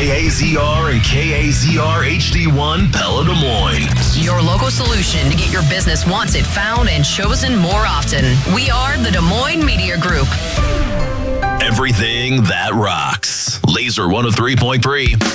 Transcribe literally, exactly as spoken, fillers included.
K A Z R and K A Z R H D one Pella Des Moines. Your local solution to get your business wanted, found, and chosen more often. We are the Des Moines Media Group. Everything that rocks. Laser one oh three point three.